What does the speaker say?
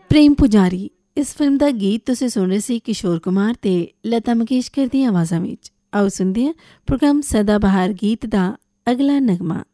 ਪ੍ਰੇਮ ਪੁਜਾਰੀ। ਇਸ ਫਿਲਮ ਦਾ ਗੀਤ ਤੁਸੀਂ ਸੁਣ ਰਹੇ ਸੀ ਕਿਸ਼ੋਰ ਕੁਮਾਰ ਤੇ ਲਤਾ ਮੰਗੇਸ਼ਕਰ ਦੀਆਂ ਆਵਾਜ਼ਾਂ ਵਿੱਚ। ਆਓ ਸੁਣਦੇ ਹਾਂ ਪ੍ਰੋਗਰਾਮ ਸਦਾ ਬਹਾਰ ਗੀਤ ਦਾ ਅਗਲਾ ਨਗਮਾ।